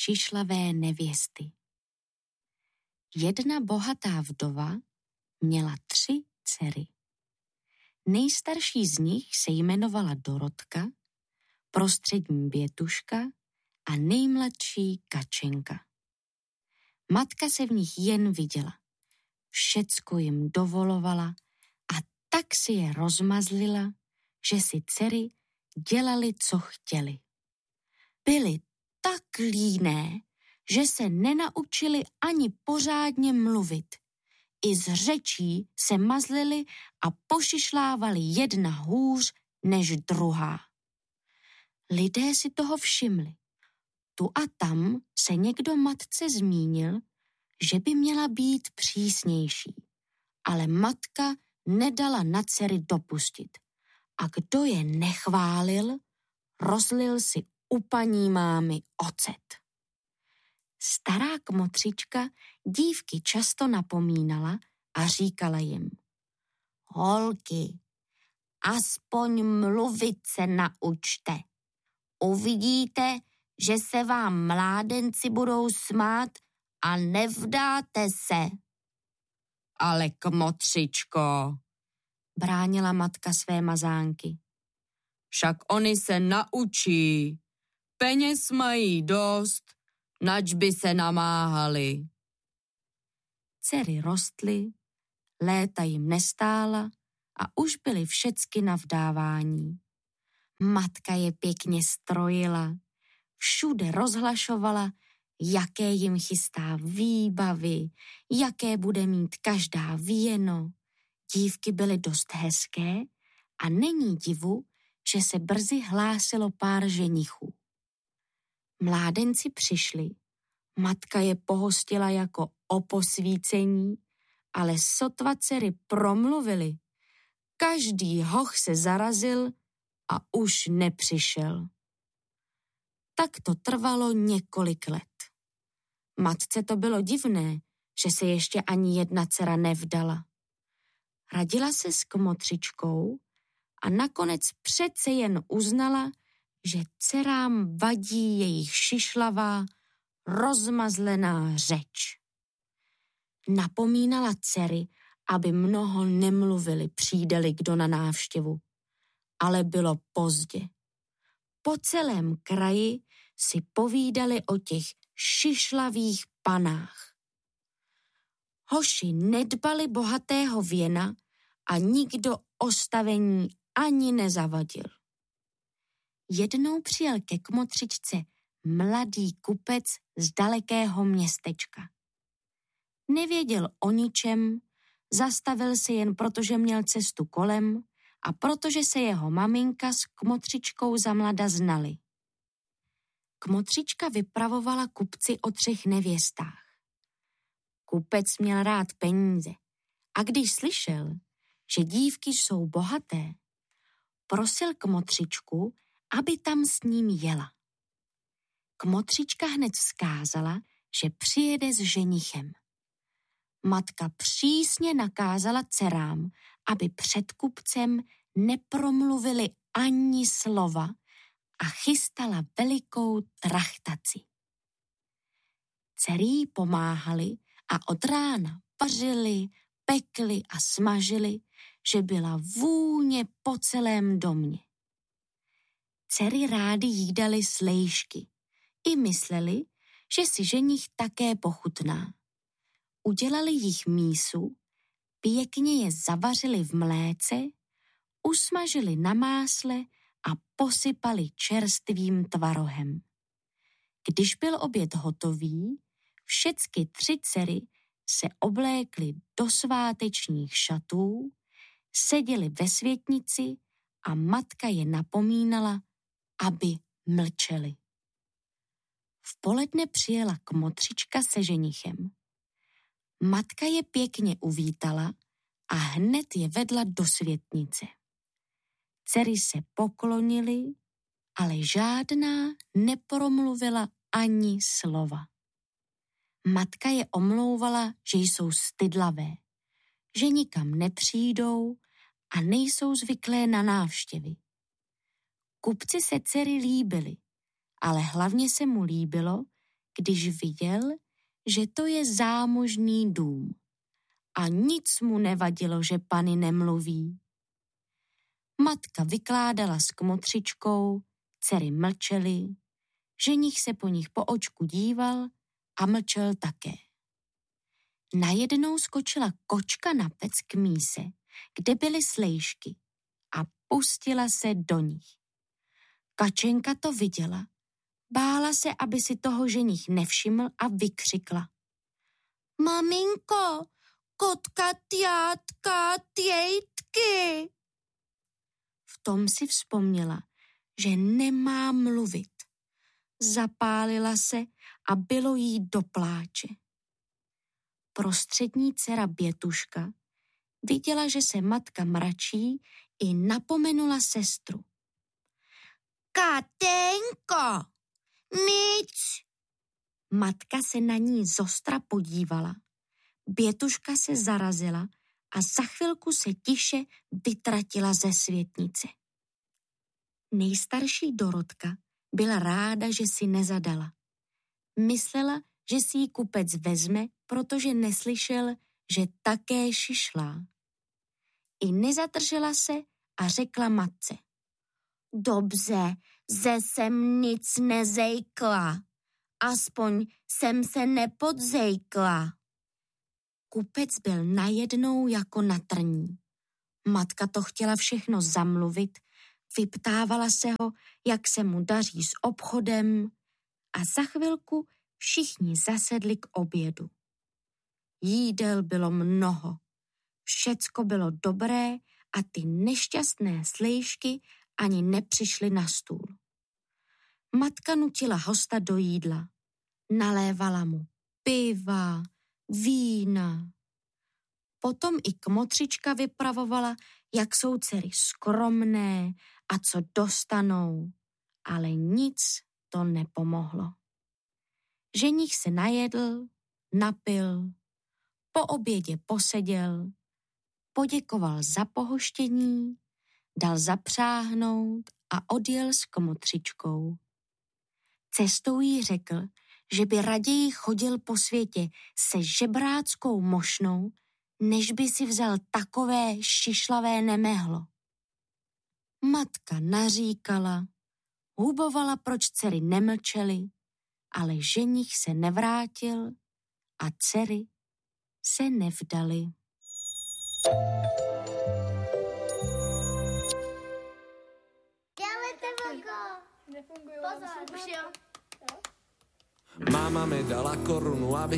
šišlavé nevěsty. Jedna bohatá vdova měla 3 dcery. Nejstarší z nich se jmenovala Dorotka, prostřední Bětuška a nejmladší Kačenka. Matka se v nich jen viděla. Všecko jim dovolovala a tak si je rozmazlila, že si dcery dělali, co chtěli. Byly tak líné, že se nenaučili ani pořádně mluvit. I z řečí se mazlili a pošišlávali jedna hůř než druhá. Lidé si toho všimli. Tu a tam se někdo matce zmínil, že by měla být přísnější, ale matka nedala na dcery dopustit. A kdo je nechválil, rozlil si u paní mámy ocet. Stará kmotřička dívky často napomínala a říkala jim: Holky, aspoň mluvit se naučte. Uvidíte, že se vám mládenci budou smát a nevdáte se. Ale kmotřičko, bránila matka své mazánky. Však oni se naučí. Peněz mají dost, nač by se namáhali. Dcery rostly, léta jim nestála a už byly všecky na vdávání. Matka je pěkně strojila, všude rozhlašovala, jaké jim chystá výbavy, jaké bude mít každá věno. Dívky byly dost hezké a není divu, že se brzy hlásilo pár ženichů. Mládenci přišli, matka je pohostila jako o posvícení, ale sotva dcery promluvili. Každý hoch se zarazil a už nepřišel. Tak to trvalo několik let. Matce to bylo divné, že se ještě ani jedna dcera nevdala. Radila se s kmotřičkou a nakonec přece jen uznala, že dcerám vadí jejich šišlavá, rozmazlená řeč. Napomínala dcery, aby mnoho nemluvili, přijde-li kdo na návštěvu. Ale bylo pozdě. Po celém kraji si povídali o těch šišlavých panách. Hoši nedbali bohatého věna a nikdo o stavení ani nezavadil. Jednou přijel ke kmotřičce mladý kupec z dalekého městečka. Nevěděl o ničem, zastavil se jen proto, že měl cestu kolem a protože se jeho maminka s kmotřičkou zamlada znali. Kmotřička vypravovala kupci o 3 nevěstách. Kupec měl rád peníze a když slyšel, že dívky jsou bohaté, prosil kmotřičku, aby tam s ním jela. Kmotřička hned vzkázala, že přijede s ženichem. Matka přísně nakázala dcerám, aby před kupcem nepromluvili ani slova a chystala velikou trachtaci. Dcery jí pomáhali a od rána vařili, pekli a smažili, že byla vůně po celém domě. Dcery rády jídaly slejšky i mysleli, že si ženich také pochutná. Udělali jich mísu, pěkně je zavařili v mléce, usmažili na másle a posypali čerstvým tvarohem. Když byl oběd hotový, všecky 3 dcery se oblékly do svátečních šatů, seděly ve světnici a matka je napomínala, aby mlčeli. V poledne přijela kmotřička se ženichem. Matka je pěkně uvítala a hned je vedla do světnice. Dcery se poklonily, ale žádná nepromluvila ani slova. Matka je omlouvala, že jsou stydlavé, že nikam nepřijdou a nejsou zvyklé na návštěvy. Kupci se dcery líbily, ale hlavně se mu líbilo, když viděl, že to je zámožný dům. A nic mu nevadilo, že pany nemluví. Matka vykládala s kmotřičkou, dcery mlčely, ženich se po nich po očku díval a mlčel také. Najednou skočila kočka na pec k míse, kde byly slejšky, a pustila se do nich. Kačenka to viděla, bála se, aby si toho ženich nevšiml a vykřikla. Maminko, kotka, tjátka, tjejtky. V tom si vzpomněla, že nemá mluvit. Zapálila se a bylo jí do pláče. Prostřední dcera Bětuška viděla, že se matka mračí, i napomenula sestru. Katenko, nic! Matka se na ní zostra podívala. Bětuška se zarazila a za chvilku se tiše vytratila ze světnice. Nejstarší Dorotka byla ráda, že si nezadala. Myslela, že si ji kupec vezme, protože neslyšel, že také šišlá. I nezadržela se a řekla matce. Dobře, že jsem nic nezejkla. Aspoň jsem se nepodzejkla. Kupec byl najednou jako na trní. Matka to chtěla všechno zamluvit, vyptávala se ho, jak se mu daří s obchodem, a za chvilku všichni zasedli k obědu. Jídel bylo mnoho, všecko bylo dobré a ty nešťastné slejšky ani nepřišly na stůl. Matka nutila hosta do jídla, nalévala mu piva, vína. Potom i kmotřička vypravovala, jak jsou dcery skromné a co dostanou, ale nic to nepomohlo. Ženich se najedl, napil, po obědě poseděl, poděkoval za pohoštění, dal zapřáhnout a odjel s kmotřičkou. Cestou jí řekl, že by raději chodil po světě se žebráckou mošnou, než by si vzal takové šišlavé nemehlo. Matka naříkala, hubovala, proč dcery nemlčely, ale ženich se nevrátil a dcery se nevdaly. Máma mi dala korunu, abych